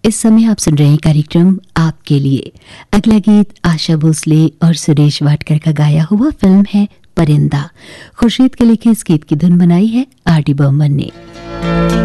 इस समय आप सुन रहे हैं कार्यक्रम आपके लिए। अगला गीत आशा भोसले और सुरेश वाडकर का गाया हुआ फिल्म है परिंदा। खुर्शीद के लिखे इस गीत की धुन बनाई है आर डी बर्मन ने।